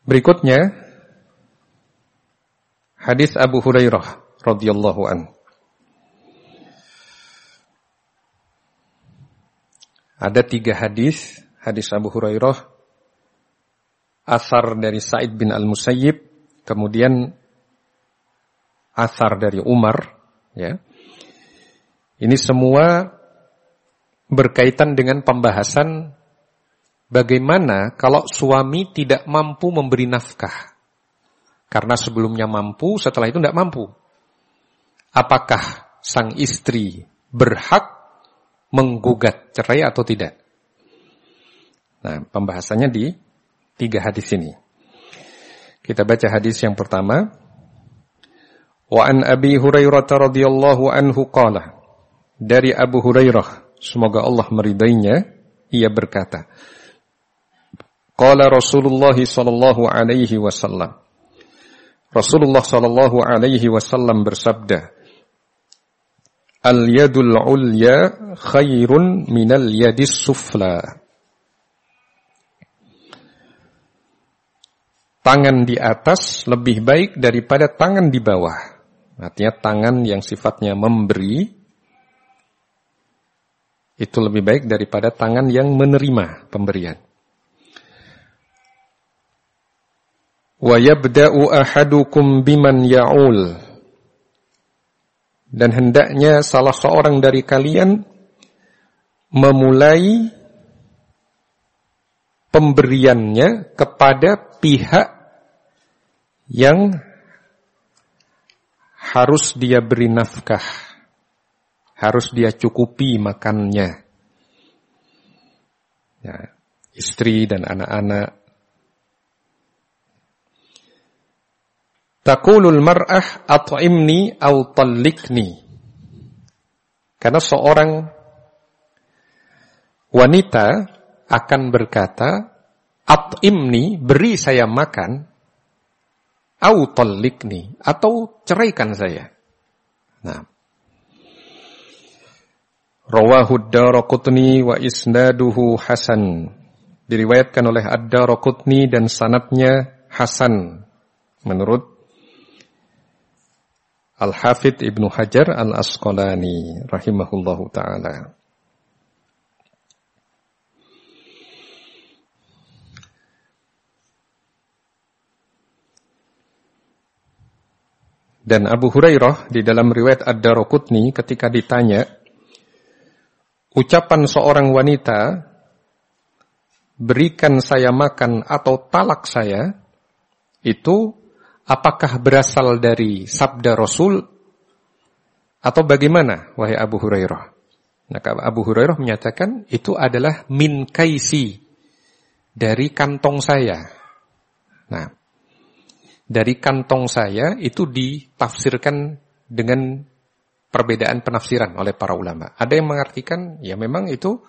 Berikutnya hadis Abu Hurairah radhiyallahu anhu. Ada 3 hadis Abu Hurairah, asar dari Sa'id bin Al-Musayyib, kemudian asar dari Umar, ya. Ini semua berkaitan dengan pembahasan bagaimana kalau suami tidak mampu memberi nafkah. Karena sebelumnya mampu, setelah itu tidak mampu. Apakah sang istri berhak menggugat cerai atau tidak? Nah, pembahasannya di 3 hadis ini. Kita baca hadis yang pertama. Wa an Abi Hurairah radhiyallahu anhu qala. Dari Abu Hurairah, semoga Allah meridainya, ia berkata, qala Rasulullah sallallahu alaihi wasallam. Rasulullah sallallahu alaihi wasallam bersabda, al-yadul ulya khairun minal yadis sufla. Tangan di atas lebih baik daripada tangan di bawah. Artinya tangan yang sifatnya memberi itu lebih baik daripada tangan yang menerima pemberian. Wa yabda'u ahadukum biman ya'ul. Dan hendaknya salah seorang dari kalian memulai pemberiannya kepada pihak yang harus dia beri nafkah, harus dia cukupi makannya. Ya, istri dan anak-anak. Taqulul mar'ah at'imni aw talliqni. Karena seorang wanita akan berkata, at'imni, beri saya makan, aw talliqni, atau ceraikan saya. Nah, rawahu ad-Daraqutni wa isnaduhu hasan. Diriwayatkan oleh ad-Daraqutni dan sanadnya hasan menurut Al-Hafidh Ibnu Hajar Al-Asqalani rahimahullahu ta'ala. Dan Abu Hurairah di dalam riwayat Ad-Daraqutni ketika ditanya, ucapan seorang wanita, berikan saya makan atau talak saya, itu apakah berasal dari sabda Rasul atau bagaimana, wahai Abu Hurairah? Maka Abu Hurairah menyatakan itu adalah min kaisi, dari kantong saya. Nah, dari kantong saya itu ditafsirkan dengan perbedaan penafsiran oleh para ulama. Ada yang mengartikan, ya memang itu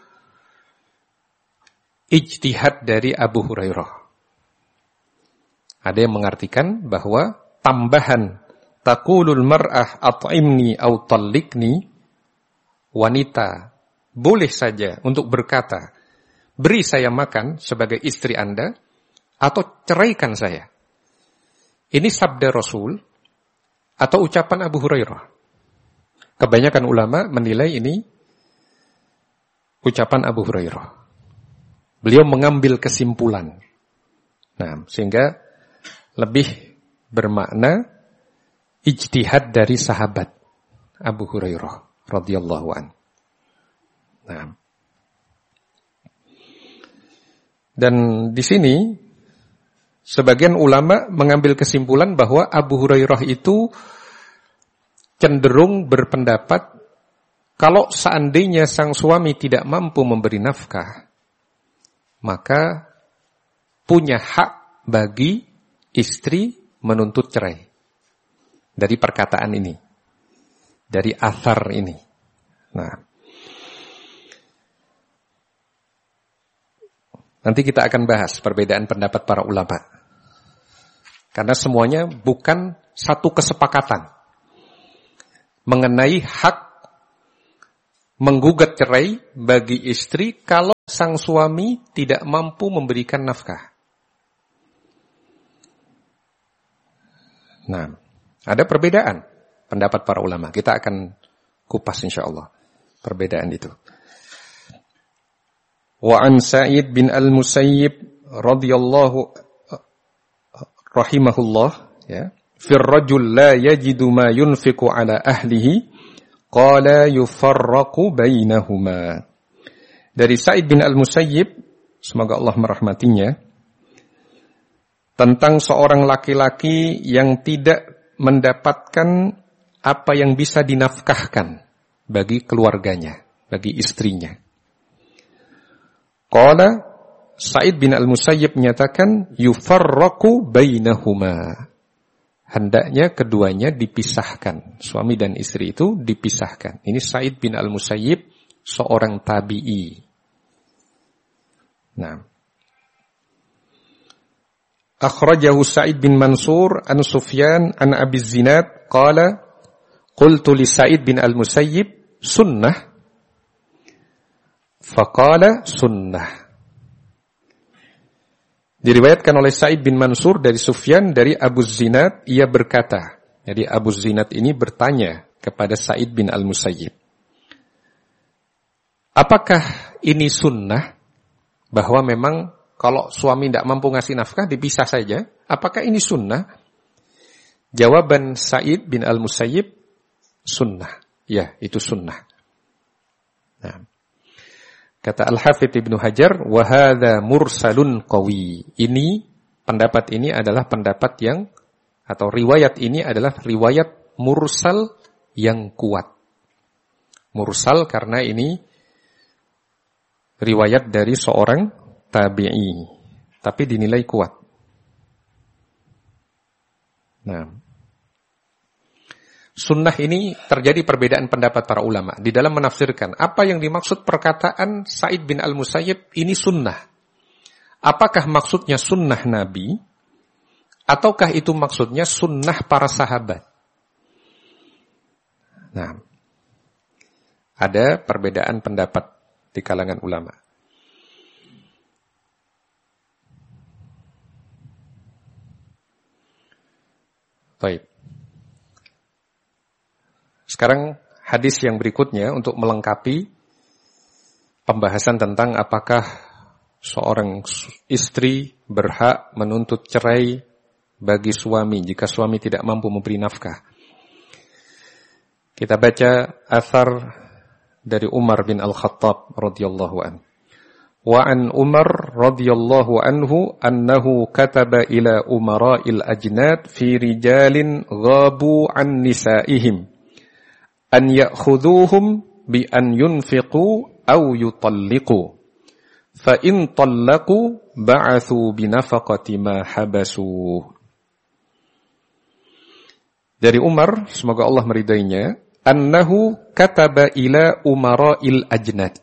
ijtihad dari Abu Hurairah. Ada yang mengartikan bahwa tambahan taqulul mar'ah at'imni aw talliqni, wanita boleh saja untuk berkata, beri saya makan sebagai istri Anda atau ceraikan saya. Ini sabda Rasul atau ucapan Abu Hurairah? Kebanyakan ulama menilai ini ucapan Abu Hurairah. Beliau mengambil kesimpulan. Nah, sehingga lebih bermakna ijtihad dari sahabat Abu Hurairah radhiyallahu anhu. Nah, dan di sini sebagian ulama mengambil kesimpulan bahwa Abu Hurairah itu cenderung berpendapat kalau seandainya sang suami tidak mampu memberi nafkah, maka punya hak bagi istri menuntut cerai. Dari perkataan ini, dari athar ini. Nah, nanti kita akan bahas perbedaan pendapat para ulama. Karena semuanya bukan satu kesepakatan mengenai hak menggugat cerai bagi istri kalau sang suami tidak mampu memberikan nafkah. Nah, ada perbedaan pendapat para ulama. Kita akan kupas insyaallah perbedaan itu. Wa an Sa'id bin al-Musayyib radhiyallahu rahimahullah, ya, fir rajul la yajidu ma yunfiqu ala ahlihi qala yufarraqu bainahuma. Dari Sa'id bin al-Musayyib, semoga Allah merahmatinya, tentang seorang laki-laki yang tidak mendapatkan apa yang bisa dinafkahkan bagi keluarganya, bagi istrinya. Qala Sa'id bin al-Musayyib menyatakan yufarraqu bainahuma. Hendaknya keduanya dipisahkan. Suami dan istri itu dipisahkan. Ini Sa'id bin al-Musayyib, seorang tabi'i. Nah, akhrajahu Sa'id bin Mansur an Sufyan an Abi Zinad qala qultu li Sa'id bin al-Musayyib sunnah faqala sunnah. Diriwayatkan oleh Sa'id bin Mansur dari Sufyan dari Abu Zinad, ia berkata, jadi Abu Zinad ini bertanya kepada Sa'id bin al-Musayyib, apakah ini sunnah, bahwa memang kalau suami tidak mampu ngasih nafkah dipisah saja, apakah ini sunnah? Jawaban Sa'id bin al-Musayyib, sunnah. Ya, itu sunnah. Nah, kata Al-Hafidz Ibnu Hajar, wa hadza mursalun qawi. Ini, pendapat ini adalah pendapat yang, atau riwayat ini adalah riwayat mursal yang kuat. Mursal karena ini riwayat dari seorang tabi'i, tapi dinilai kuat. Nah, sunnah ini terjadi perbedaan pendapat para ulama di dalam menafsirkan apa yang dimaksud perkataan Sa'id bin al-Musayyib ini sunnah. Apakah maksudnya sunnah Nabi, ataukah itu maksudnya sunnah para sahabat? Nah, ada perbedaan pendapat di kalangan ulama. Baik. Sekarang hadis yang berikutnya untuk melengkapi pembahasan tentang apakah seorang istri berhak menuntut cerai bagi suami jika suami tidak mampu memberi nafkah. Kita baca athar dari Umar bin Al-Khattab radhiyallahu anhu. Wa an Umar radhiyallahu anhu annahu kataba ila umara'il ajnad fi rijalin ghabu an nisa'ihim an ya'khudhuhum bi an yunfiqu aw yutalliqu fa in tallaqu ba'athu bi nafaqati ma habasu. Dari Umar, semoga Allah meridainya, annahu kataba ila umara'il ajnad.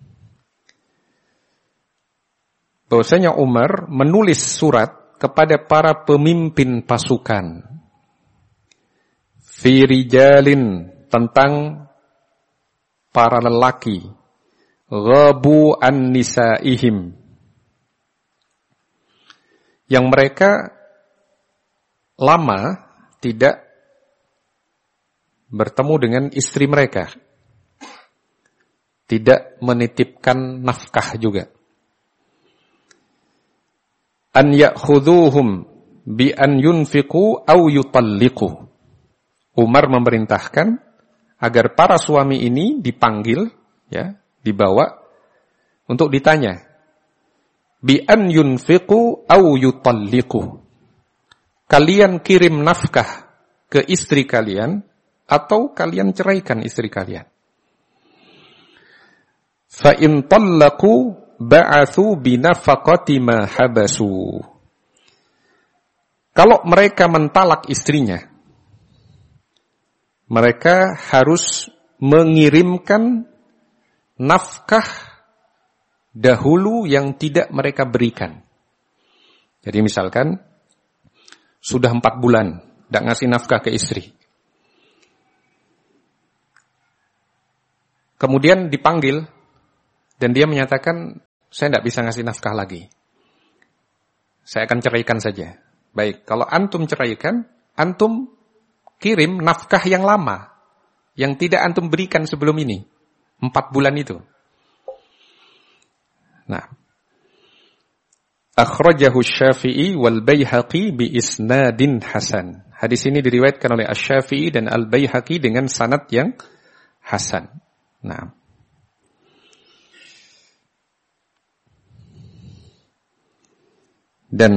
Bahwasanya Umar menulis surat kepada para pemimpin pasukan. Fi rijalin, tentang para lelaki. Ghabu an nisa'ihim, yang mereka lama tidak bertemu dengan istri mereka, tidak menitipkan nafkah juga. An ya'khudhuhum bi an yunfiqu aw yutalliqu. Umar memerintahkan agar para suami ini dipanggil, ya, dibawa untuk ditanya. Bi an yunfiqu aw yutalliqu. Kalian kirim nafkah ke istri kalian atau kalian ceraikan istri kalian. Fa in tallaqu ba'athu binafaqati ma habasu. Kalau mereka mentalak istrinya, mereka harus mengirimkan nafkah dahulu yang tidak mereka berikan. Jadi misalkan sudah 4 bulan tidak ngasih nafkah ke istri. Kemudian dipanggil dan dia menyatakan, saya tidak bisa ngasih nafkah lagi. Saya akan ceraikan saja. Baik, kalau antum ceraikan, antum kirim nafkah yang lama, yang tidak antum berikan sebelum ini, 4 bulan itu. Nah, akhrajahu Syafi'i wal Baihaqi bi isnadin hasan. Hadis ini diriwayatkan oleh Asy-Syafi'i dan Al-Baihaqi dengan sanad yang hasan. Nah, dan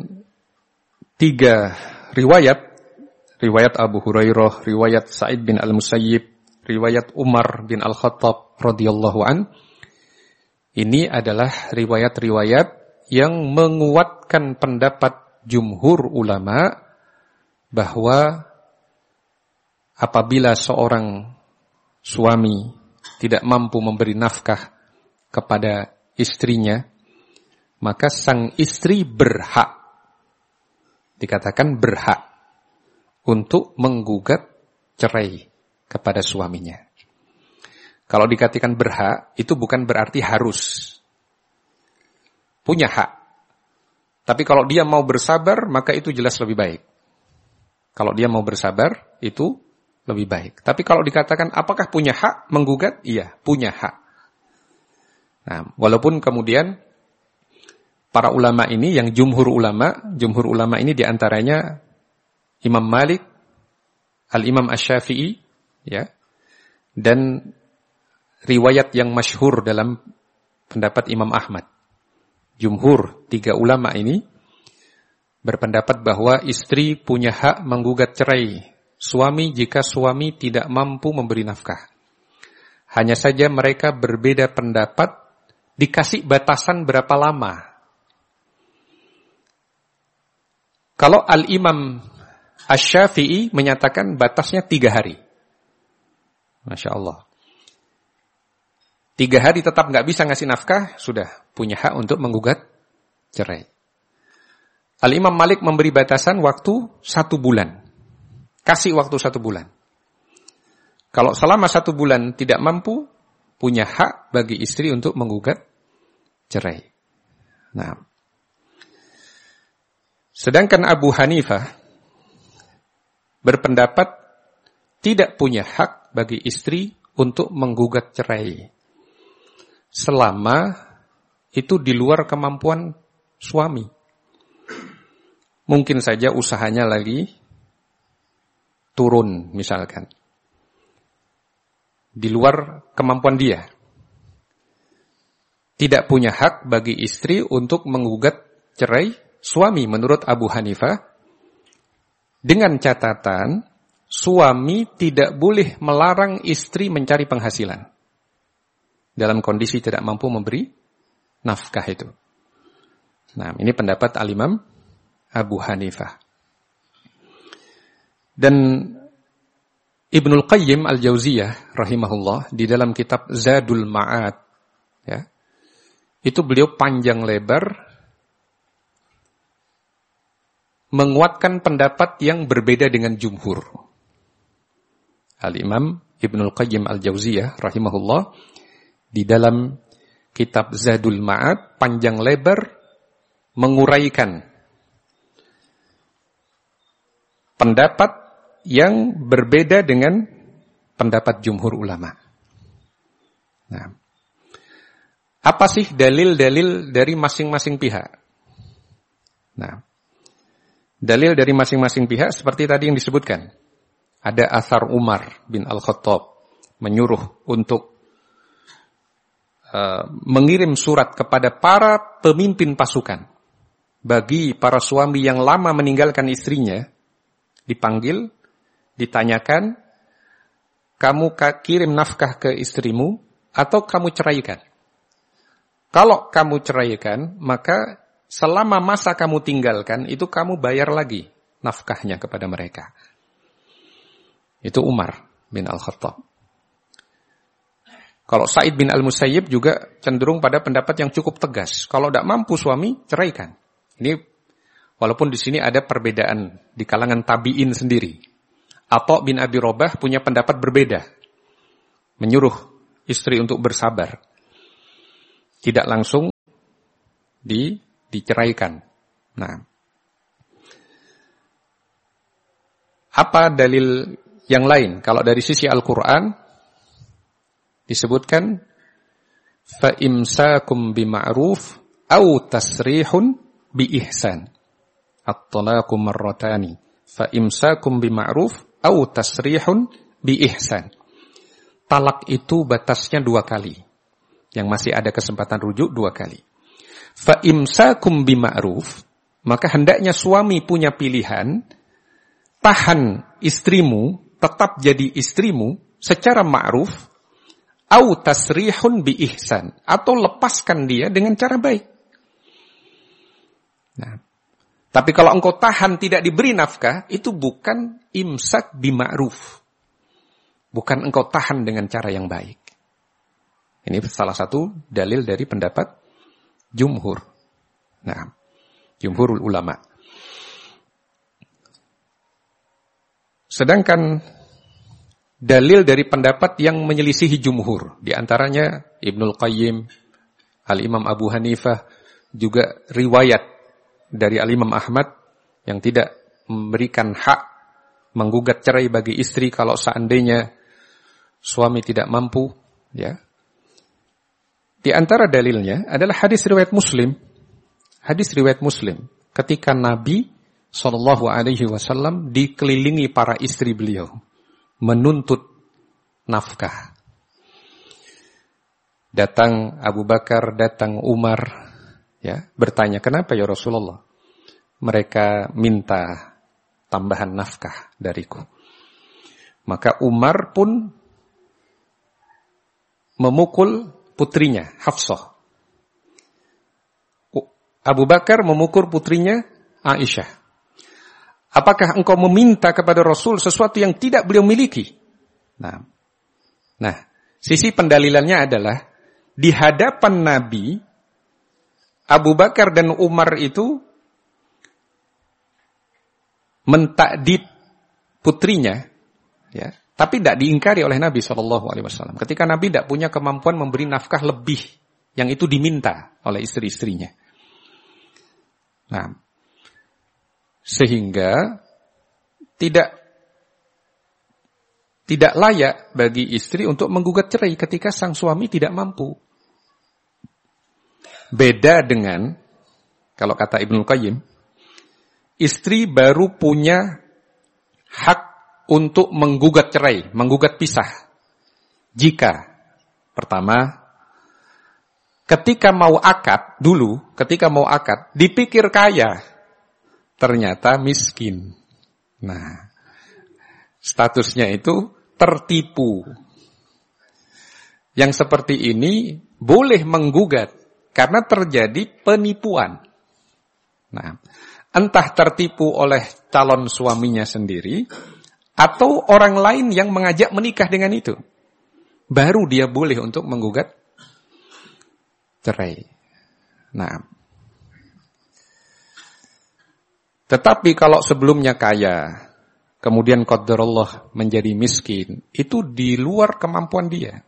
3 riwayat Abu Hurairah, riwayat Sa'id bin Al-Musayyib, riwayat Umar bin Al-Khattab radhiyallahu an, ini adalah riwayat-riwayat yang menguatkan pendapat jumhur ulama bahwa apabila seorang suami tidak mampu memberi nafkah kepada istrinya, maka sang istri berhak, dikatakan berhak, untuk menggugat cerai kepada suaminya. Kalau dikatakan berhak, itu bukan berarti harus. Punya hak. Tapi kalau dia mau bersabar, maka itu jelas lebih baik. Kalau dia mau bersabar, itu lebih baik. Tapi kalau dikatakan apakah punya hak menggugat? Iya, punya hak. Nah, walaupun kemudian para ulama ini, yang jumhur ulama ini diantaranya Imam Malik, Al-Imam Asy-Syafi'i, ya, dan riwayat yang masyhur dalam pendapat Imam Ahmad. Jumhur 3 ulama ini berpendapat bahwa istri punya hak menggugat cerai suami jika suami tidak mampu memberi nafkah. Hanya saja mereka berbeda pendapat, dikasih batasan berapa lama. Kalau Al-Imam Asy-Syafi'i menyatakan batasnya 3 hari. Masya Allah. 3 hari tetap nggak bisa ngasih nafkah, sudah punya hak untuk menggugat cerai. Al-Imam Malik memberi batasan waktu 1 bulan. Kasih waktu 1 bulan. Kalau selama 1 bulan tidak mampu, punya hak bagi istri untuk menggugat cerai. Nah, sedangkan Abu Hanifah berpendapat tidak punya hak bagi istri untuk menggugat cerai selama itu di luar kemampuan suami. Mungkin saja usahanya lagi turun misalkan. Di luar kemampuan dia. Tidak punya hak bagi istri untuk menggugat cerai suami menurut Abu Hanifah, dengan catatan suami tidak boleh melarang istri mencari penghasilan dalam kondisi tidak mampu memberi nafkah itu. Nah, ini pendapat Al-Imam Abu Hanifah. Dan Ibnul Qayyim Al-Jauziyah rahimahullah di dalam kitab Zadul Ma'ad, ya, itu beliau panjang lebar menguatkan pendapat yang berbeda dengan jumhur. Al-Imam Ibnul Qayyim Al-Jauziyah rahimahullah di dalam kitab Zadul Ma'ad panjang lebar menguraikan pendapat yang berbeda dengan pendapat jumhur ulama. Nah, apa sih dalil-dalil dari masing-masing pihak? Nah, dalil dari masing-masing pihak seperti tadi yang disebutkan. Ada athar Umar bin Al-Khattab menyuruh untuk mengirim surat kepada para pemimpin pasukan. Bagi para suami yang lama meninggalkan istrinya, dipanggil, ditanyakan, kamu kirim nafkah ke istrimu atau kamu ceraikan? Kalau kamu ceraikan, maka selama masa kamu tinggalkan, itu kamu bayar lagi nafkahnya kepada mereka. Itu Umar bin Al-Khattab. Kalau Sa'id bin Al-Musayyib juga cenderung pada pendapat yang cukup tegas. Kalau tidak mampu suami, ceraikan. Ini walaupun di sini ada perbedaan di kalangan tabi'in sendiri. Atha bin Abi Robah punya pendapat berbeda. Menyuruh istri untuk bersabar. Tidak langsung diceraikan. Nah, Apa dalil yang lain? Kalau dari sisi Al-Quran disebutkan fa imsakum bima'ruf au tasrihun bi ihsan. At-talaqu marratani. Fa imsakum bima'ruf au tasrihun bi ihsan. Talak itu batasnya 2 kali. Yang masih ada kesempatan rujuk 2 kali. Fa imsakum bima'ruf, maka hendaknya suami punya pilihan tahan istrimu, tetap jadi istrimu secara ma'ruf, au tasrihun bi ihsan, atau lepaskan dia dengan cara baik. Nah, tapi kalau engkau tahan tidak diberi nafkah, itu bukan imsak bi ma'ruf. Bukan engkau tahan dengan cara yang baik. Ini salah satu dalil dari pendapat jumhur. Nah, jumhurul ulama. Sedangkan dalil dari pendapat yang menyelisihi jumhur, di antaranya Ibnul Qayyim, Al-Imam Abu Hanifah, juga riwayat dari Al-Imam Ahmad yang tidak memberikan hak menggugat cerai bagi istri kalau seandainya suami tidak mampu, ya. Di antara dalilnya adalah hadis riwayat Muslim. Hadis riwayat Muslim ketika Nabi SAW dikelilingi para istri beliau menuntut nafkah. Datang Abu Bakar, datang Umar, ya, bertanya, kenapa ya Rasulullah? Mereka minta tambahan nafkah dariku. Maka Umar pun memukul putrinya, Hafsah. Abu Bakar memukul putrinya, Aisyah. Apakah engkau meminta kepada Rasul sesuatu yang tidak beliau miliki? Nah, sisi pendalilannya adalah di hadapan Nabi, Abu Bakar dan Umar itu mentakdib putrinya, ya, tapi tidak diingkari oleh Nabi SAW. Ketika Nabi tidak punya kemampuan memberi nafkah lebih yang itu diminta oleh istri-istrinya. Nah, sehingga tidak layak bagi istri untuk menggugat cerai ketika sang suami tidak mampu. Beda dengan, kalau kata Ibnul Qayyim, istri baru punya hak untuk menggugat cerai, menggugat pisah. Jika, pertama, ketika mau akad, dipikir kaya, ternyata miskin. Nah, statusnya itu tertipu. Yang seperti ini boleh menggugat karena terjadi penipuan. Nah, entah tertipu oleh calon suaminya sendiri atau orang lain yang mengajak menikah dengan itu. Baru dia boleh untuk menggugat cerai. Nah, tetapi kalau sebelumnya kaya, kemudian qadarullah menjadi miskin, itu di luar kemampuan dia.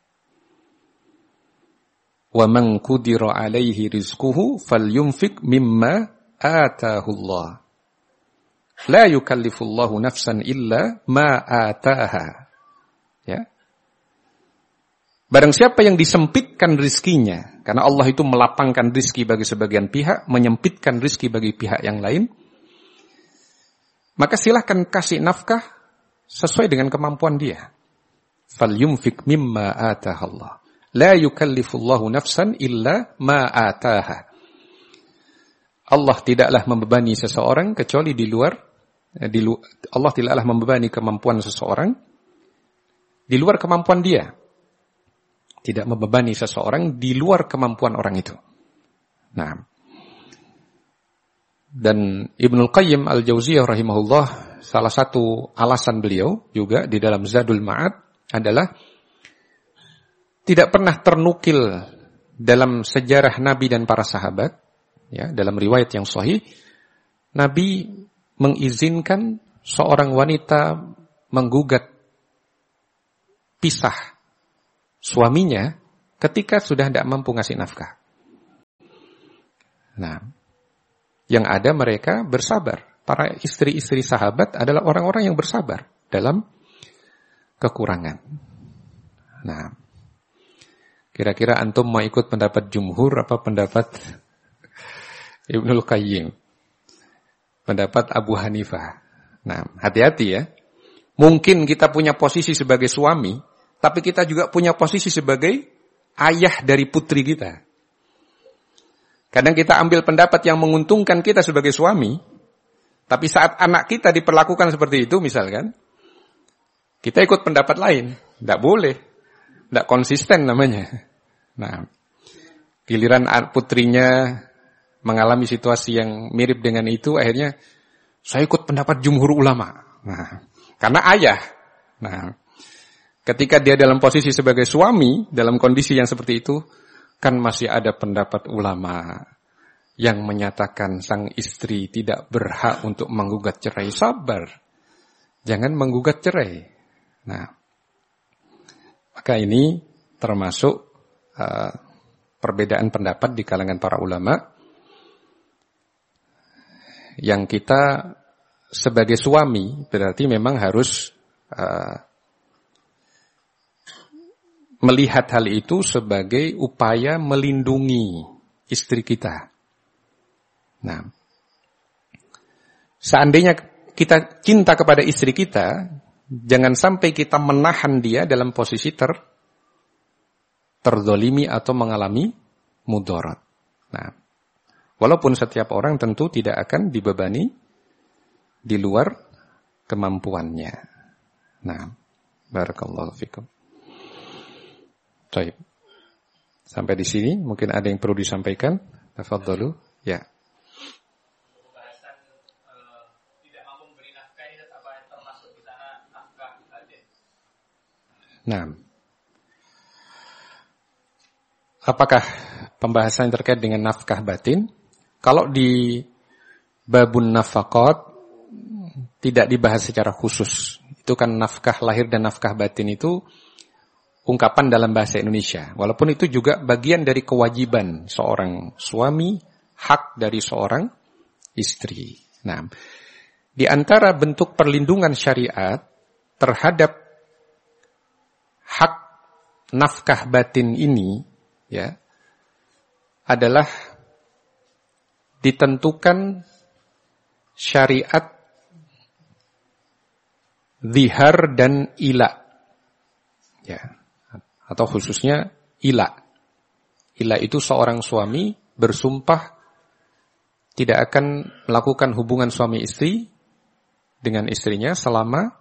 Wa man qudira alaihi rizquhu falyunfik mimma atahullah. La yukallifullahu nafsan illa ma ataha. Ya. Barang siapa yang disempitkan rizkinya, karena Allah itu melapangkan rizki bagi sebagian pihak, menyempitkan rizki bagi pihak yang lain, maka silahkan kasih nafkah sesuai dengan kemampuan dia. Falyunfik mimma atahallah. La yukallifullahu nafsan illa ma ataha. Allah tidaklah membebani seseorang kecuali Allah tidaklah membebani kemampuan seseorang di luar kemampuan dia. Tidak membebani seseorang di luar kemampuan orang itu. Nah, dan Ibnul Qayyim Al-Jauziyah rahimahullah, salah satu alasan beliau juga di dalam Zadul Ma'ad adalah tidak pernah ternukil dalam sejarah Nabi dan para sahabat, ya, dalam riwayat yang sahih, Nabi mengizinkan seorang wanita menggugat pisah suaminya ketika sudah tidak mampu ngasih nafkah. Nah, yang ada mereka bersabar. para istri-istri sahabat adalah orang-orang yang bersabar dalam kekurangan. Nah, kira-kira antum mau ikut pendapat jumhur apa pendapat Ibnul Qayyim? Pendapat Abu Hanifah. Nah, hati-hati ya. Mungkin kita punya posisi sebagai suami, tapi kita juga punya posisi sebagai ayah dari putri kita. Kadang kita ambil pendapat yang menguntungkan kita sebagai suami, tapi saat anak kita diperlakukan seperti itu misalkan, kita ikut pendapat lain. Tidak boleh. Tidak konsisten namanya. Nah, giliran putrinya mengalami situasi yang mirip dengan itu, akhirnya saya ikut pendapat jumhur ulama. Nah, karena ayah. Nah, ketika dia dalam posisi sebagai suami, dalam kondisi yang seperti itu, kan masih ada pendapat ulama yang menyatakan sang istri tidak berhak untuk menggugat cerai. Sabar. Jangan menggugat cerai. Nah, maka ini termasuk perbedaan pendapat di kalangan para ulama yang kita sebagai suami berarti memang harus melihat hal itu sebagai upaya melindungi istri kita. Nah, seandainya kita cinta kepada istri kita, jangan sampai kita menahan dia dalam posisi terzolimi atau mengalami mudarat. Nah, walaupun setiap orang tentu tidak akan dibebani di luar kemampuannya. Nah, barakallahu fikum. Baik. Sampai di sini mungkin ada yang perlu disampaikan. Tafadhalu. Ya. Pembahasan tidak mampu memberi nafkah ini apa yang termasuk di sana nafkah batin? Nah. Apakah pembahasan terkait dengan nafkah batin? Kalau di babun nafaqat tidak dibahas secara khusus. Itu kan nafkah lahir dan nafkah batin itu ungkapan dalam bahasa Indonesia. Walaupun itu juga bagian dari kewajiban seorang suami, hak dari seorang istri. Nah, di antara bentuk perlindungan syariat terhadap hak nafkah batin ini, ya, adalah ditentukan syariat zihar dan ila, ya, atau khususnya ila. Ila itu seorang suami bersumpah tidak akan melakukan hubungan suami istri dengan istrinya selama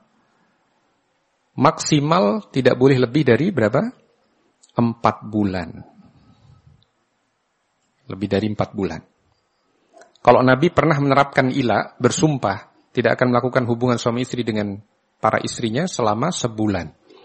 maksimal tidak boleh lebih dari berapa? 4 bulan. Lebih dari 4 bulan. Kalau Nabi pernah menerapkan ila, bersumpah tidak akan melakukan hubungan suami istri dengan para istrinya selama sebulan.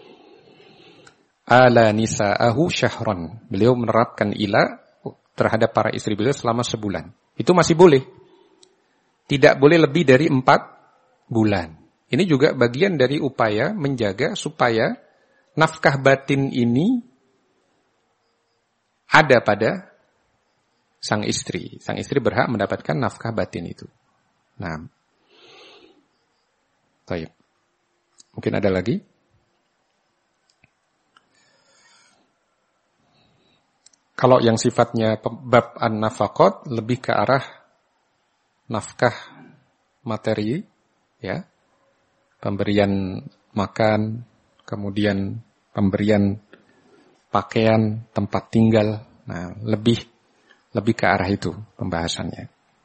Ala nisa'ahu syahran. Beliau menerapkan ila terhadap para istri beliau selama sebulan. Itu masih boleh. Tidak boleh lebih dari 4 bulan. Ini juga bagian dari upaya menjaga supaya nafkah batin ini ada pada sang istri. Sang istri berhak mendapatkan nafkah batin itu. Nah, baik. Mungkin ada lagi? Kalau yang sifatnya bab an-nafaqat lebih ke arah nafkah materi, ya, pemberian makan, kemudian pemberian pakaian, tempat tinggal, nah lebih ke arah itu pembahasannya.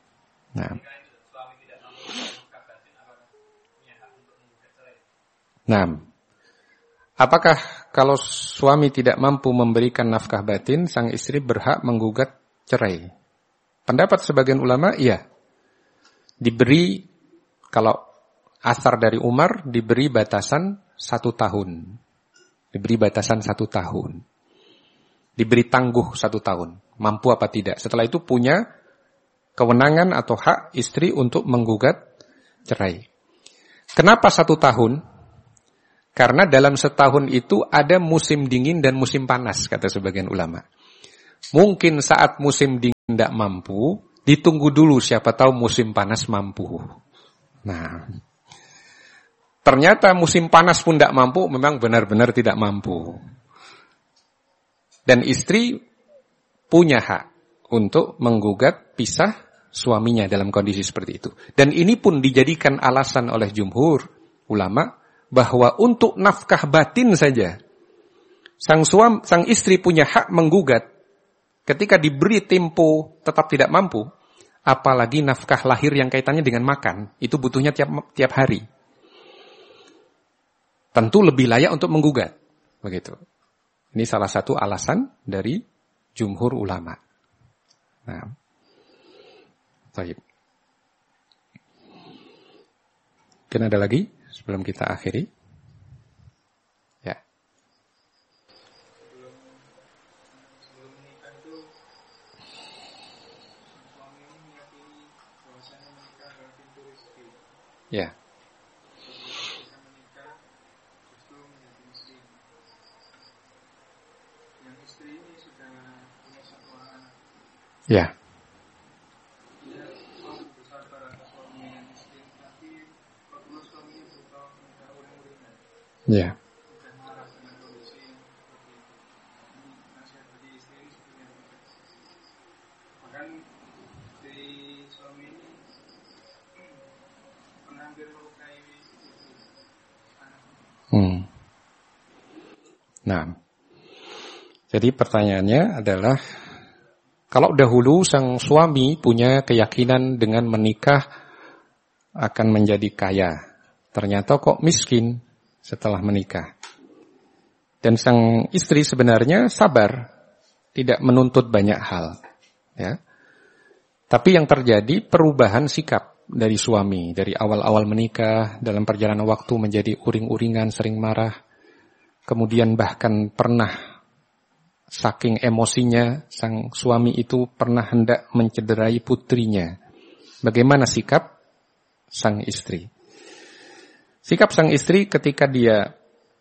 Nah, apakah kalau suami tidak mampu memberikan nafkah batin, sang istri berhak menggugat cerai? Pendapat sebagian ulama, iya. Diberi, kalau asar dari Umar, diberi batasan 1 tahun. Diberi batasan 1 tahun. Diberi tangguh 1 tahun. Mampu apa tidak. Setelah itu punya kewenangan atau hak istri untuk menggugat cerai. Kenapa 1 tahun? Karena dalam setahun itu ada musim dingin dan musim panas, kata sebagian ulama. Mungkin saat musim dingin tidak mampu, ditunggu dulu siapa tahu musim panas mampu. Nah, ternyata musim panas pun tidak mampu, memang benar-benar tidak mampu. Dan istri punya hak untuk menggugat pisah suaminya dalam kondisi seperti itu. Dan ini pun dijadikan alasan oleh jumhur ulama bahwa untuk nafkah batin saja sang istri punya hak menggugat ketika diberi tempo tetap tidak mampu. Apalagi nafkah lahir yang kaitannya dengan makan, itu butuhnya tiap hari. Tentu lebih layak untuk menggugat. Begitu. Ini salah satu alasan dari jumhur ulama. Nah, baik. Mungkin ada lagi sebelum kita akhiri? Ya. Sebelum menikah itu suami ini meyakini bahwasanya menikah adalah pintu rezeki. Ya. Ketika menikah justru menjadi miskin. Yang istri ini sudah punya satu anak. Ya. Dia mampu bersabar atas suaminya yang miskin, tapi apabila suaminya berusaha menikah uring-uringan, Ya. sudah marah dengan kondisi yang seperti itu. Ini nasihat bagi istri ini seperti apa? Bahkan dari suami ini pernah hampir melukai anak. Nah, jadi pertanyaannya adalah, kalau dahulu sang suami punya keyakinan dengan menikah akan menjadi kaya, ternyata kok miskin setelah menikah. Dan sang istri sebenarnya sabar, tidak menuntut banyak hal. Ya. Tapi yang terjadi perubahan sikap dari suami, dari awal-awal menikah, dalam perjalanan waktu menjadi uring-uringan, sering marah. Kemudian bahkan pernah, saking emosinya, sang suami itu pernah hendak mencederai putrinya. Bagaimana sikap sang istri? Sikap sang istri ketika dia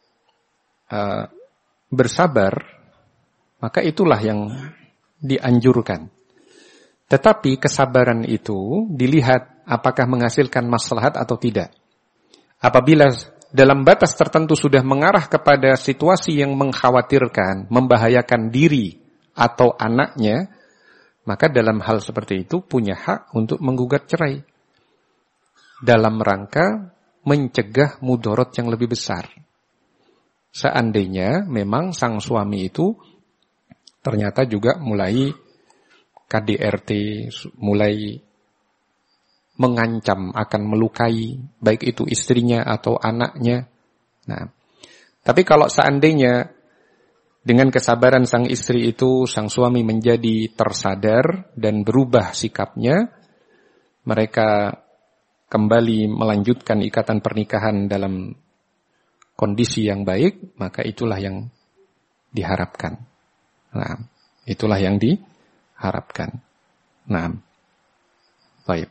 bersabar, maka itulah yang dianjurkan. Tetapi kesabaran itu dilihat apakah menghasilkan maslahat atau tidak. Apabila dalam batas tertentu sudah mengarah kepada situasi yang mengkhawatirkan, membahayakan diri atau anaknya, maka dalam hal seperti itu punya hak untuk menggugat cerai. Dalam rangka mencegah mudorot yang lebih besar. Seandainya memang sang suami itu ternyata juga mulai KDRT, mulai mengancam akan melukai baik itu istrinya atau anaknya. Nah, tapi kalau seandainya dengan kesabaran sang istri itu sang suami menjadi tersadar dan berubah sikapnya, mereka kembali melanjutkan ikatan pernikahan dalam kondisi yang baik, maka itulah yang diharapkan. Nah, itulah yang diharapkan. Nah, baik.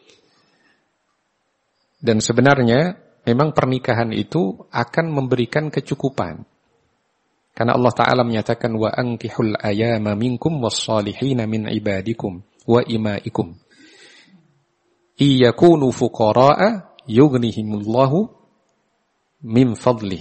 Dan sebenarnya memang pernikahan itu akan memberikan kecukupan. Karena Allah Ta'ala menyatakan wa ankihul ayama minkum wassalihina min ibadikum wa imaikum. Iyakunu fuqara'a yughnihimullahu min fadlih.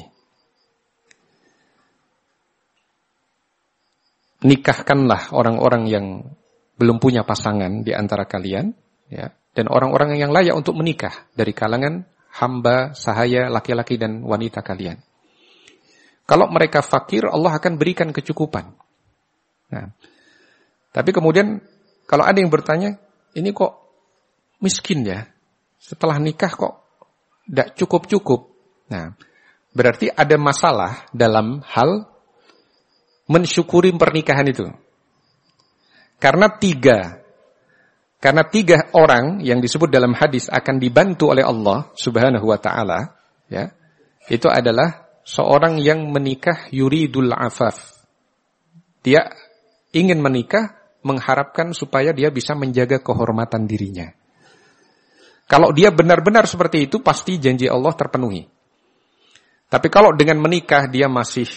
Nikahkanlah orang-orang yang belum punya pasangan di antara kalian, ya, dan orang-orang yang layak untuk menikah dari kalangan hamba, sahaya, laki-laki dan wanita kalian. Kalau mereka fakir, Allah akan berikan kecukupan. Nah, tapi kemudian kalau ada yang bertanya, ini kok miskin ya? Setelah nikah kok tidak cukup-cukup? Nah, berarti ada masalah dalam hal mensyukuri pernikahan itu. Karena tiga orang yang disebut dalam hadis akan dibantu oleh Allah Subhanahu wa ta'ala, ya, itu adalah seorang yang menikah yuridul afaf. Dia ingin menikah mengharapkan supaya dia bisa menjaga kehormatan dirinya. Kalau dia benar-benar seperti itu, pasti janji Allah terpenuhi. Tapi kalau dengan menikah dia masih,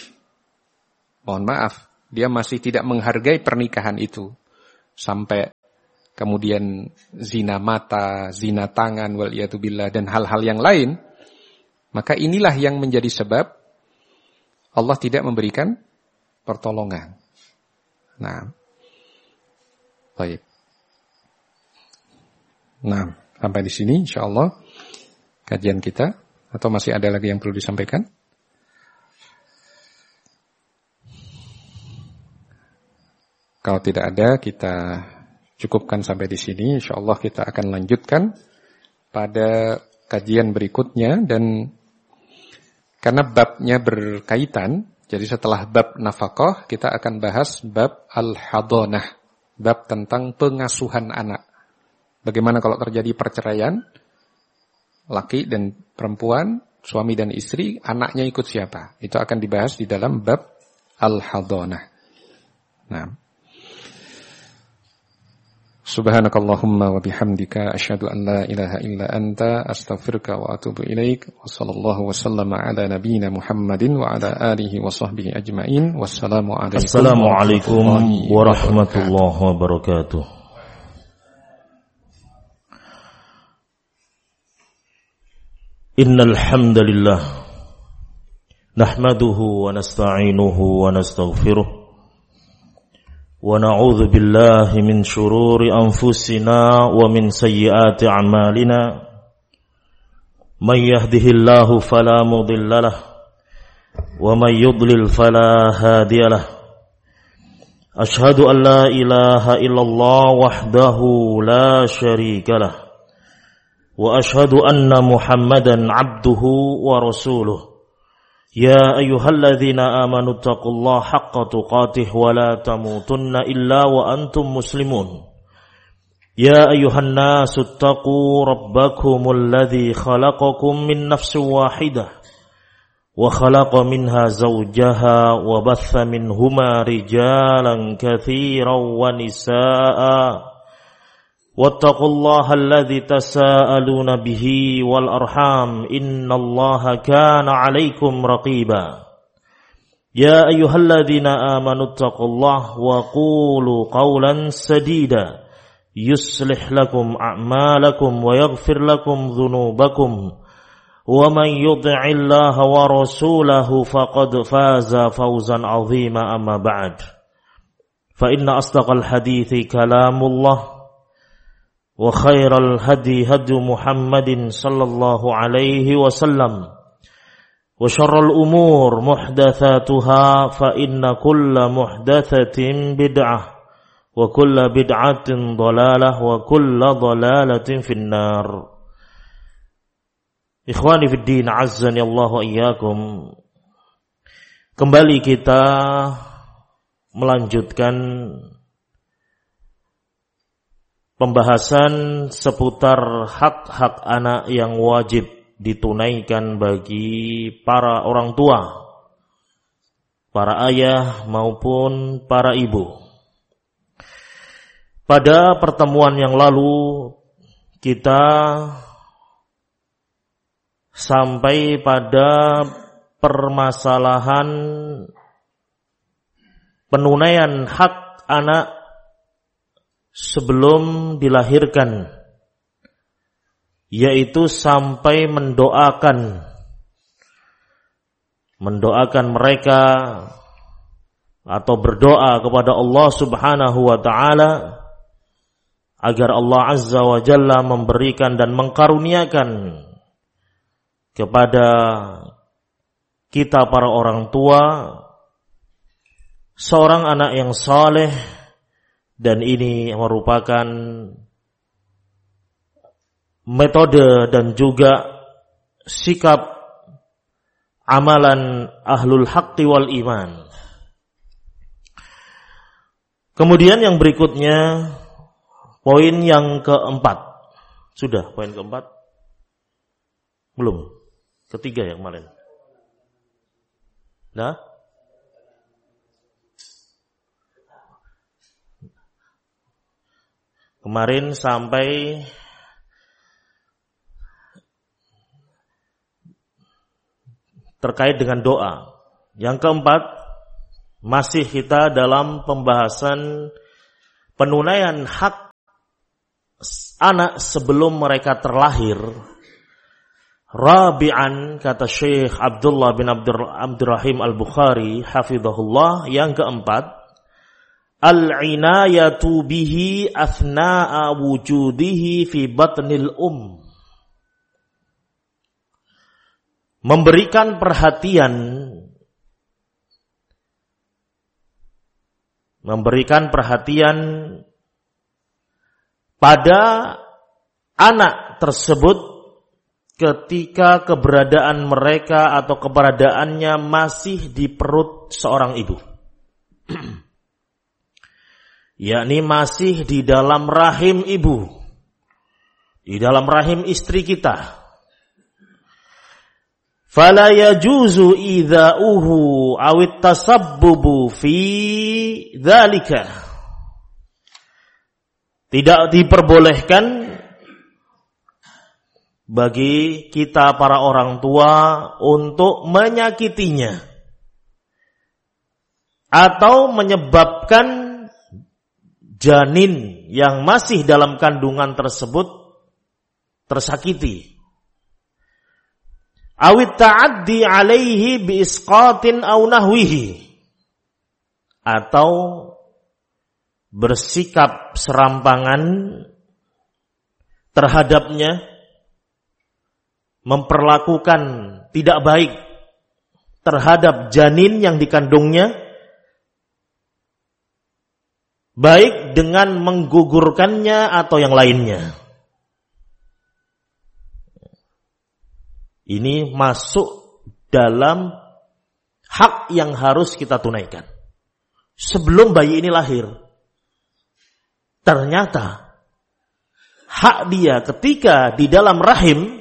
mohon maaf, dia masih tidak menghargai pernikahan itu, sampai kemudian zina mata, zina tangan, waliyatubillah, dan hal-hal yang lain, maka inilah yang menjadi sebab Allah tidak memberikan pertolongan. Nah, baik. Nah, sampai di sini insyaallah kajian kita, atau masih ada lagi yang perlu disampaikan? Kalau tidak ada, kita cukupkan sampai di sini. Insyaallah kita akan lanjutkan pada kajian berikutnya, dan karena babnya berkaitan, jadi setelah bab nafkah kita akan bahas bab al-hadonah, bab tentang pengasuhan anak. Bagaimana kalau terjadi perceraian, laki dan perempuan, suami dan istri, anaknya ikut siapa? Itu akan dibahas di dalam bab al-hadonah. Nah, subhanakallahumma wa bihamdika asyhadu an la ilaha illa anta astaghfiruka wa atubu ilaik. Wa sallallahu wa sallama ala nabiyyina Muhammadin wa ala alihi wa sahbihi ajmain. Wassalamualaikum warahmatullahi wabarakatuh. Innal hamdalillah nahmaduhu wa nasta'inuhu wa nastaghfiruh wa na'udzu billahi min shururi anfusina wa min sayyiati a'malina. May yahdihillahu fala mudilla lahu wa may yudlil fala hadiya lahu. Ashhadu an la ilaha illallah wahdahu la syarika lahu wa ashhadu anna Muhammadan abduhu wa rasuluh. Ya ayyuhalladzina amanu taqullaha haqqa tuqatih wa la tamutunna illa wa antum muslimun. Ya ayyuhan nasu taqu rabbakumul ladzi khalaqakum min nafsin wahidah wa khalaqa minha zawjaha wa batha minhuma rijalan katsiran wa nisaa'a. Wattaqullaha alladzi tasaaluna bihi wal arham innallaha kana 'alaikum raqiba. Ya ayyuhalladzina amanu taqullaha wa qulu qawlan sadida yuslih lakum a'malakum wa yaghfir lakum dhunubakum wa man yuti'illaha wa rasulahu faqad faza fawzan 'azima amma ba'd. Fa inna asdaqal hadithi kalamullah wa khairal hadi hadi Muhammadin sallallahu alaihi wasallam wa syarrul umur muhdatsatuha fa inna kulla muhdatsatin bid'ah wa kulla bid'atin dhalalah wa kulla dhalalatin finnar. Ikhwani fid din, azzani Allah wa iyyakum. Kembali kita melanjutkan pembahasan seputar hak-hak anak yang wajib ditunaikan bagi para orang tua, para ayah maupun para ibu. Pada pertemuan yang lalu kita sampai pada permasalahan penunaian hak anak sebelum dilahirkan, yaitu sampai mendoakan mereka atau berdoa kepada Allah Subhanahu wa taala agar Allah Azza wa Jalla memberikan dan mengkaruniakan kepada kita para orang tua seorang anak yang saleh. Dan ini merupakan metode dan juga sikap amalan ahlul haqqi wal iman. Kemudian yang berikutnya, poin yang keempat. Sudah poin keempat? Belum. Ketiga yang kemarin. Nah? Kemarin sampai terkait dengan doa. Yang keempat, masih kita dalam pembahasan penunaian hak anak sebelum mereka terlahir. Rabi'an, kata Syekh Abdullah bin Abdurrahim Al-Bukhari hafizahullah, yang keempat, al-inayatu bihi athna'a wujudihi fi batnil memberikan perhatian pada anak tersebut ketika keberadaan mereka atau keberadaannya masih di perut seorang ibu. Yakni masih di dalam rahim ibu, di dalam rahim istri kita. Fala yajuzu idza'uhu awit tasabbubu fi dzalika. Tidak diperbolehkan bagi kita para orang tua untuk menyakitinya atau menyebabkan janin yang masih dalam kandungan tersebut tersakiti. Awit ta'addi alaihi bi isqatin aw nahwihi, atau bersikap serampangan terhadapnya, memperlakukan tidak baik terhadap janin yang dikandungnya, baik dengan menggugurkannya atau yang lainnya. Ini masuk dalam hak yang harus kita tunaikan sebelum bayi ini lahir. Ternyata hak dia ketika di dalam rahim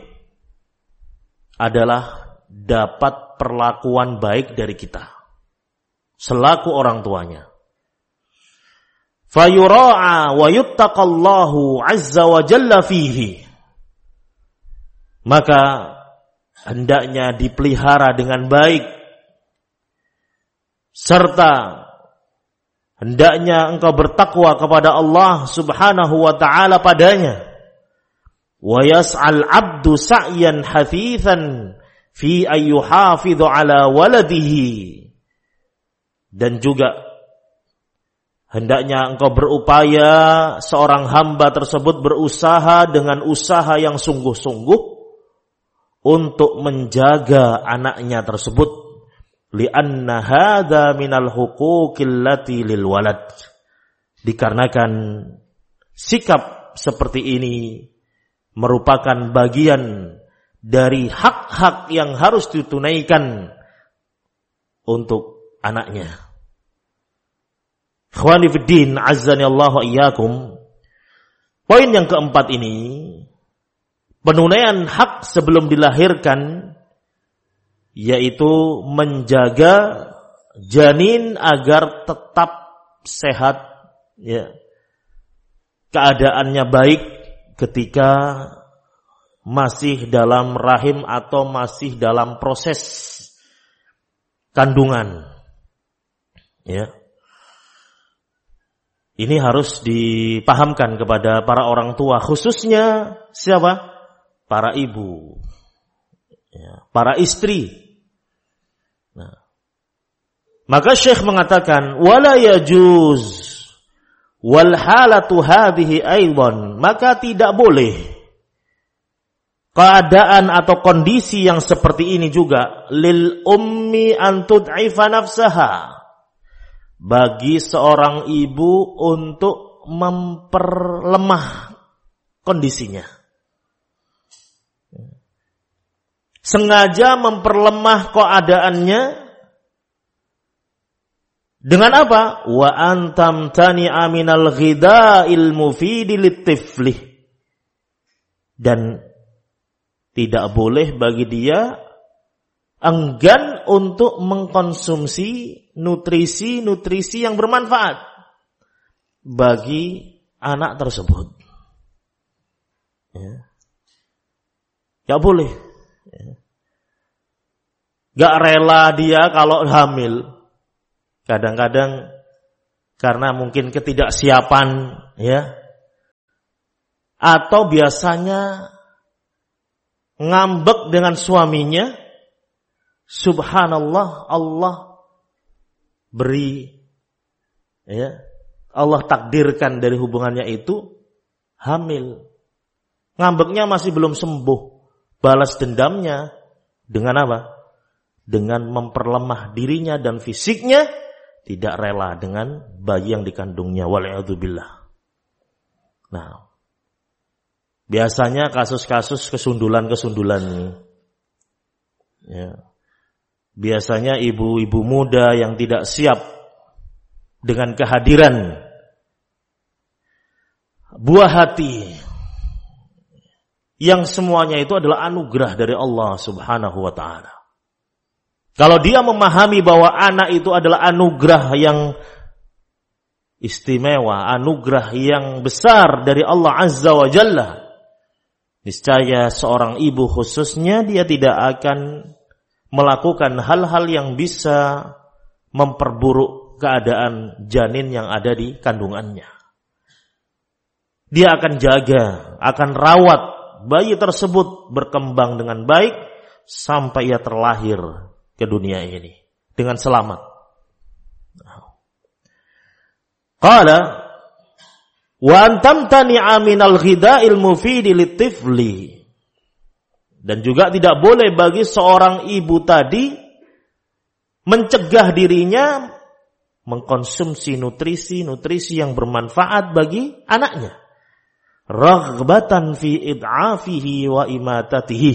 adalah dapat perlakuan baik dari kita selaku orang tuanya. Fayura'a wa yuttaqallahu azza wa jalla fihi. Maka hendaknya dipelihara dengan baik, serta hendaknya engkau bertakwa kepada Allah subhanahu wa ta'ala padanya. Wa yas'al abdu sa'yan hafithan fi ayyuhafidhu ala waladihi. Dan juga hendaknya engkau berupaya, seorang hamba tersebut berusaha dengan usaha yang sungguh-sungguh untuk menjaga anaknya tersebut, li'anna hadza minal huquqil lati lil walad, dikarenakan sikap seperti ini merupakan bagian dari hak-hak yang harus ditunaikan untuk anaknya. Ikhwani fiddin, azzani Allah wa iyyakum. Poin yang keempat ini, penunaian hak sebelum dilahirkan, yaitu menjaga janin agar tetap sehat, ya, keadaannya baik ketika masih dalam rahim atau masih dalam proses kandungan, ya. Ini harus dipahamkan kepada para orang tua, khususnya siapa? Para ibu, ya, para istri. Nah, maka Syekh mengatakan wala yajuz wal halatu hadhihi aidan, maka tidak boleh keadaan atau kondisi yang seperti ini juga lil ummi an tud'ifa nafsaha, bagi seorang ibu untuk memperlemah kondisinya. Sengaja memperlemah keadaannya dengan apa? Wa antam tani'a minal ghidha'il mufidi litifli. Dan tidak boleh bagi dia enggan untuk mengkonsumsi nutrisi-nutrisi yang bermanfaat bagi anak tersebut. Ya. Gak boleh. Gak rela dia kalau hamil. Kadang-kadang karena mungkin ketidaksiapan, ya, atau biasanya ngambek dengan suaminya, subhanallah, Allah beri, ya, Allah takdirkan dari hubungannya itu hamil. Ngambeknya masih belum sembuh. Balas dendamnya dengan apa? Dengan memperlemah dirinya dan fisiknya, tidak rela dengan bayi yang dikandungnya. Wal'iyadzubillah. Nah, biasanya kasus-kasus kesundulan-kesundulan ini, ya, biasanya ibu-ibu muda yang tidak siap dengan kehadiran buah hati yang semuanya itu adalah anugerah dari Allah Subhanahu wa ta'ala. Kalau dia memahami bahwa anak itu adalah anugerah yang istimewa, anugerah yang besar dari Allah Azza wa Jalla, niscaya seorang ibu khususnya dia tidak akan melakukan hal-hal yang bisa memperburuk keadaan janin yang ada di kandungannya. Dia akan jaga, akan rawat bayi tersebut berkembang dengan baik sampai ia terlahir ke dunia ini dengan selamat. Qala wa antamtani'a minal ghida'il mufidi litifli. Dan juga tidak boleh bagi seorang ibu tadi mencegah dirinya mengkonsumsi nutrisi yang bermanfaat bagi anaknya. Raghbatan fi id'afihi wa imatatihi.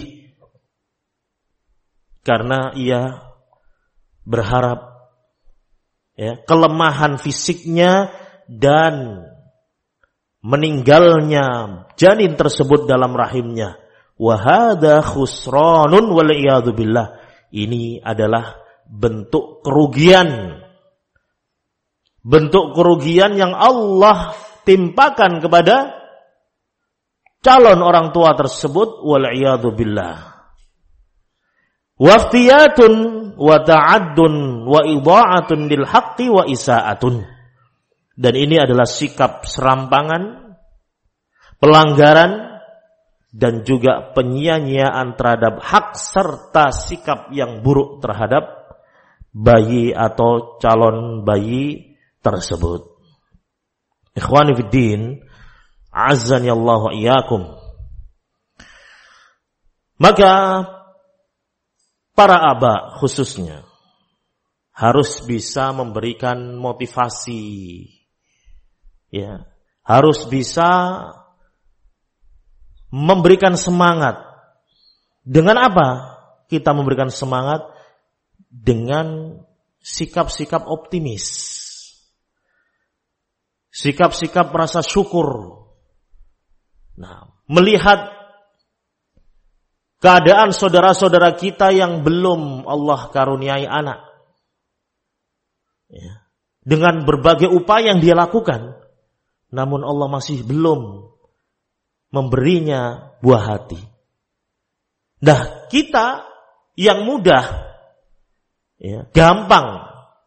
Karena ia berharap, ya, kelemahan fisiknya dan meninggalnya janin tersebut dalam rahimnya. Wa hadza khusranun wal iyadu billah. Ini adalah bentuk kerugian. Bentuk kerugian yang Allah timpakan kepada calon orang tua tersebut, wal iyadu billah. Waftiyatun wa ta'addun wa idha'atun lil haqqi wa isaatun. Dan ini adalah sikap serampangan, pelanggaran, dan juga penyia-nyiaan terhadap hak serta sikap yang buruk terhadap bayi atau calon bayi tersebut. Ikhwani fiddin, azzani Allah wa iyyakum. Maka para aba khususnya harus bisa memberikan motivasi, ya, harus bisa memberikan semangat. Dengan apa kita memberikan semangat? Dengan sikap-sikap optimis, sikap-sikap rasa syukur. Nah, melihat keadaan saudara-saudara kita yang belum Allah karuniai anak, ya, dengan berbagai upaya yang dia lakukan, namun Allah masih belum memberinya buah hati. Nah, kita yang mudah, ya, gampang,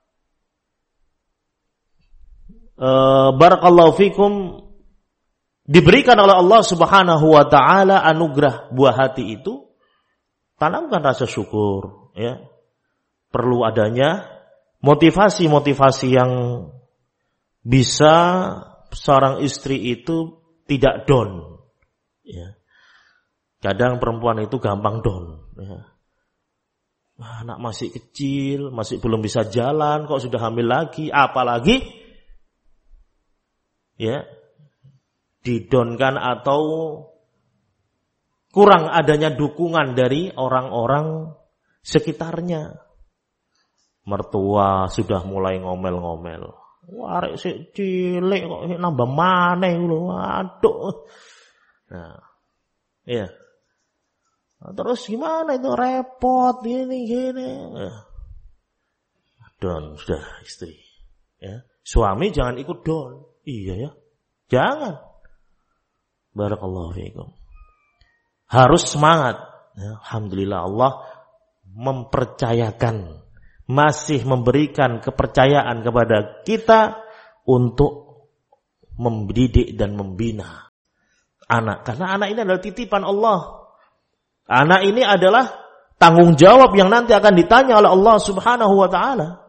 barakallahu fikum, diberikan oleh Allah Subhanahu wa ta'ala anugerah buah hati itu, tanamkan rasa syukur, ya. Perlu adanya motivasi-motivasi yang bisa seorang istri itu tidak down, ya. Kadang perempuan itu gampang down, ya. Anak masih kecil, masih belum bisa jalan, kok sudah hamil lagi, apalagi, ya, didonkan atau kurang adanya dukungan dari orang-orang sekitarnya. Mertua sudah mulai ngomel-ngomel. Wah, arek sik cilik kok nambah maneh lho. Aduh. Nah, iya. Nah, terus gimana itu, repot gini. Don sudah istri. Ya. Suami jangan ikut don. Iya ya. Jangan. Barakallahu fiikum. Harus semangat. Ya, alhamdulillah Allah mempercayakan, masih memberikan kepercayaan kepada kita untuk mendidik dan membina anak. Karena anak ini adalah titipan Allah. Anak ini adalah tanggung jawab yang nanti akan ditanya oleh Allah Subhanahu wa taala.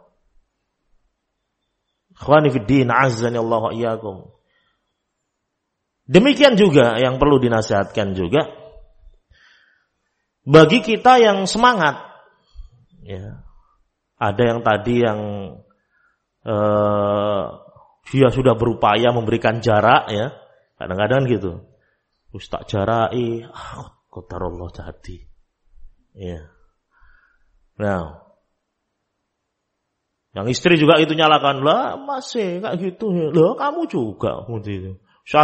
Ikhwani fid din, azzani Allah wa iyyakum. Demikian juga yang perlu dinasihatkan juga bagi kita yang semangat. Ya. Ada yang tadi yang dia sudah berupaya memberikan jarak, ya. Kadang-kadang gitu. Ustaz jarai, qadarullah jadi. Ya. Nah, yang istri juga itu nyalakan, lah masih kayak gitu, lah kamu juga, gitu.